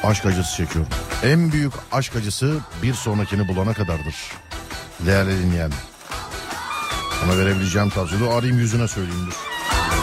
Aşk acısı çekiyorum. En büyük aşk acısı bir sonrakini bulana kadardır. Değerli dinleyen. Ona verebileceğim tavsiyeyi arayayım yüzüne söyleyeyim dur.